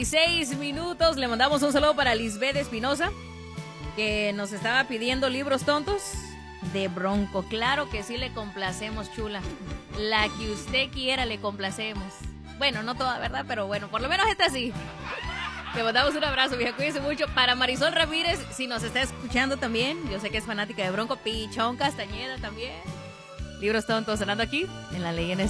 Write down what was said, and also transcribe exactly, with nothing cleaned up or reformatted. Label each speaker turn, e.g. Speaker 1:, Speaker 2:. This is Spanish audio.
Speaker 1: Seis minutos, le mandamos un saludo para Lisbeth Espinosa, que nos estaba pidiendo libros tontos de Bronco. Claro que sí, le complacemos, chula. La que usted quiera le complacemos. Bueno, no toda, ¿verdad? Pero bueno, por lo menos esta sí. Te mandamos un abrazo, vieja, cuídense mucho. Para Marisol Ramírez, si nos está escuchando también, yo sé que es fanática de Bronco. Pichón Castañeda también. Libros tontos sonando aquí en La Ley en